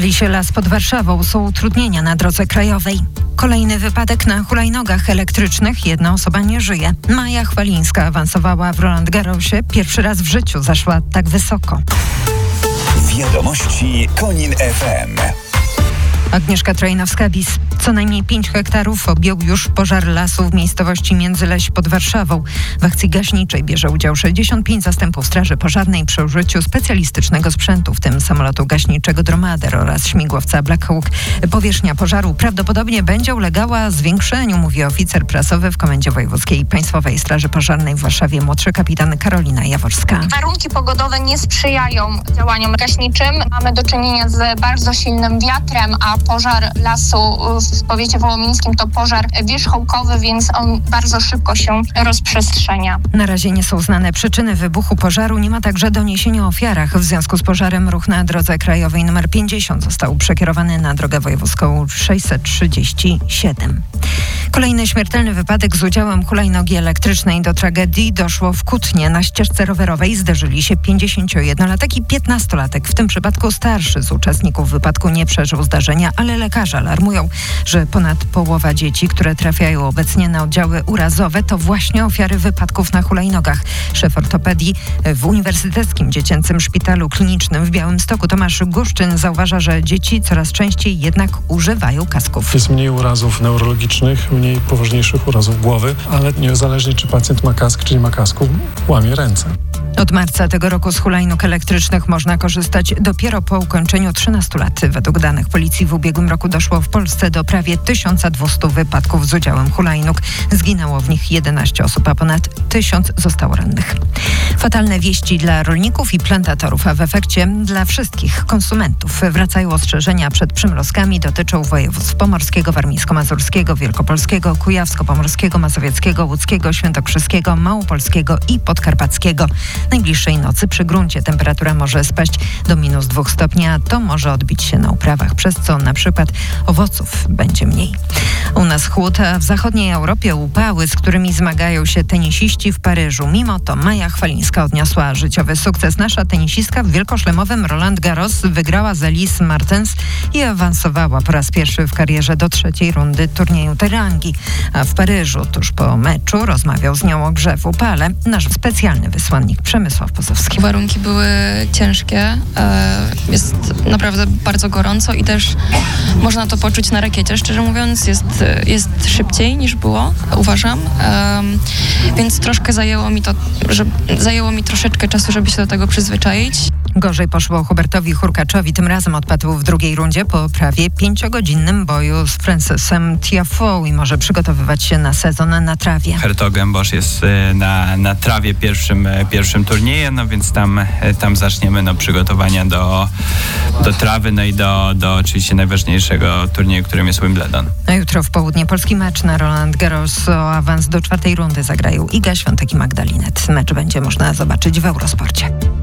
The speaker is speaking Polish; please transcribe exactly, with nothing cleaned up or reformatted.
Pali się las pod Warszawą, są utrudnienia na drodze krajowej. Kolejny wypadek na hulajnogach elektrycznych, jedna osoba nie żyje. Maja Chwalińska awansowała w Roland Garrosie, pierwszy raz w życiu zaszła tak wysoko. Wiadomości Konin F M. Agnieszka Trojnowska-Bis. Co najmniej pięć hektarów objął już pożar lasu w miejscowości Międzyleś pod Warszawą. W akcji gaśniczej bierze udział sześćdziesiąt pięć zastępów straży pożarnej przy użyciu specjalistycznego sprzętu, w tym samolotu gaśniczego Dromader oraz śmigłowca Black Hawk. Powierzchnia pożaru prawdopodobnie będzie ulegała zwiększeniu, mówi oficer prasowy w Komendzie Wojewódzkiej Państwowej Straży Pożarnej w Warszawie, młodszy kapitan Karolina Jaworska. Warunki pogodowe nie sprzyjają działaniom gaśniczym. Mamy do czynienia z bardzo silnym wiatrem, a pożar lasu w powiecie wołomińskim to pożar wierzchołkowy, więc on bardzo szybko się rozprzestrzenia. Na razie nie są znane przyczyny wybuchu pożaru, nie ma także doniesień o ofiarach. W związku z pożarem ruch na drodze krajowej nr pięćdziesiąt został przekierowany na drogę wojewódzką sześćset trzydzieści siedem. Kolejny śmiertelny wypadek z udziałem hulajnogi elektrycznej. Do tragedii doszło w Kutnie. Na ścieżce rowerowej zderzyli się pięćdziesięciojednolatek i piętnastolatek. W tym przypadku starszy z uczestników wypadku nie przeżył zdarzenia, ale lekarze alarmują, że ponad połowa dzieci, które trafiają obecnie na oddziały urazowe, to właśnie ofiary wypadków na hulajnogach. Szef ortopedii w Uniwersyteckim Dziecięcym Szpitalu Klinicznym w Białymstoku Tomasz Guszczyn zauważa, że dzieci coraz częściej jednak używają kasków. Jest mniej urazów neurologicznych, mniej poważniejszych urazów głowy, ale niezależnie czy pacjent ma kask, czy nie ma kasku, łamie ręce. Od marca tego roku z hulajnóg elektrycznych można korzystać dopiero po ukończeniu trzynastu lat. Według danych policji w ubiegłym roku doszło w Polsce do prawie tysiąc dwieście wypadków z udziałem hulajnóg. Zginęło w nich jedenaście osób, a ponad tysiąc zostało rannych. Fatalne wieści dla rolników i plantatorów, a w efekcie dla wszystkich konsumentów. Wracają ostrzeżenia przed przymrozkami, dotyczą województw pomorskiego, warmińsko-mazurskiego, wielkopolskiego, kujawsko-pomorskiego, mazowieckiego, łódzkiego, świętokrzyskiego, małopolskiego i podkarpackiego. Najbliższej nocy przy gruncie temperatura może spaść do minus dwóch stopni, a to może odbić się na uprawach, przez co na przykład owoców będzie mniej. U nas chłód, a w zachodniej Europie upały, z którymi zmagają się tenisiści w Paryżu. Mimo to Maja Chwalińska odniosła życiowy sukces. Nasza tenisistka w wielkoszlemowym Roland Garros wygrała z Elise Mertens i awansowała po raz pierwszy w karierze do trzeciej rundy turnieju Terrangi. A w Paryżu tuż po meczu rozmawiał z nią o grze w upale nasz specjalny wysłannik Przemysław Pozowski. Warunki były ciężkie, jest naprawdę bardzo gorąco i też można to poczuć na rakiecie. Szczerze mówiąc, jest, jest szybciej niż było, uważam, więc troszkę zajęło mi to, że zajęło mi troszeczkę czasu, żeby się do tego przyzwyczaić. Gorzej poszło Hubertowi Hurkaczowi. Tym razem odpadł w drugiej rundzie po prawie pięciogodzinnym boju z Francesem Tiafoe i może przygotowywać się na sezon na trawie. Hertogenbosch jest na, na trawie pierwszym, pierwszym turniejem, no więc tam, tam zaczniemy no, przygotowania do, do trawy, no i do, do oczywiście najważniejszego turnieju, którym jest Wimbledon. A jutro w południe polski mecz na Roland Garros o awans do czwartej rundy zagrają Iga Świątek i Magdalinet. Mecz będzie można zobaczyć w Eurosporcie.